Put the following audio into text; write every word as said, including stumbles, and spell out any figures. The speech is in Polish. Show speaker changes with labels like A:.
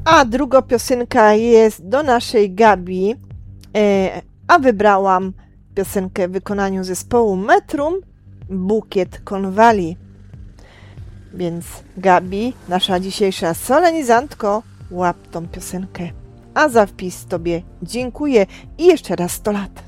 A: A druga piosenka jest do naszej Gabi, e, a wybrałam piosenkę w wykonaniu zespołu Metrum, Bukiet Konwali. Więc Gabi, nasza dzisiejsza solenizantko, łap tą piosenkę. A za wpis Tobie dziękuję i jeszcze raz sto lat.